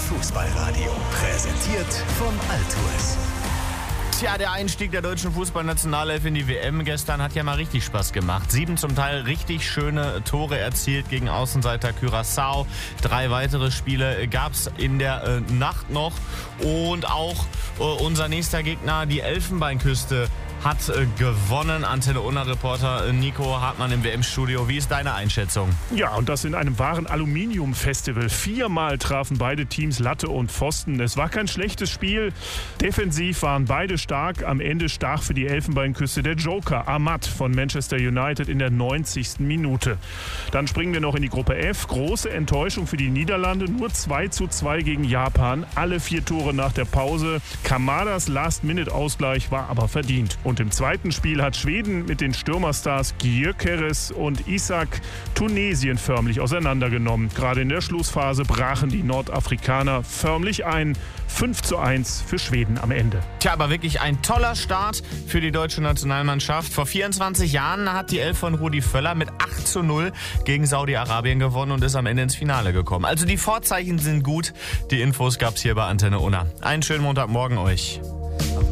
Fußballradio. Präsentiert von Altours. Tja, der Einstieg der deutschen Fußballnationalelf in die WM gestern hat ja mal richtig Spaß gemacht. 7 zum Teil richtig schöne Tore erzielt gegen Außenseiter Curaçao. 3 weitere Spiele gab's in der Nacht noch. Und auch unser nächster Gegner, die Elfenbeinküste, hat gewonnen. Antenne Unna-Reporter Nico Hartmann im WM-Studio. Wie ist deine Einschätzung? Ja, und das in einem wahren Aluminium-Festival. 4-mal trafen beide Teams Latte und Pfosten. Es war kein schlechtes Spiel. Defensiv waren beide stark. Am Ende stach für die Elfenbeinküste der Joker Ahmad von Manchester United in der 90. Minute. Dann springen wir noch in die Gruppe F. Große Enttäuschung für die Niederlande. Nur 2:2 gegen Japan. Alle 4 Tore nach der Pause. Kamadas Last-Minute-Ausgleich war aber verdient. Und im zweiten Spiel hat Schweden mit den Stürmerstars Gyökeres und Isak Tunesien förmlich auseinandergenommen. Gerade in der Schlussphase brachen die Nordafrikaner förmlich ein. 5:1 für Schweden am Ende. Tja, aber wirklich ein toller Start für die deutsche Nationalmannschaft. Vor 24 Jahren hat die Elf von Rudi Völler mit 8:0 gegen Saudi-Arabien gewonnen und ist am Ende ins Finale gekommen. Also die Vorzeichen sind gut. Die Infos gab's hier bei Antenne Unna. Einen schönen Montagmorgen euch.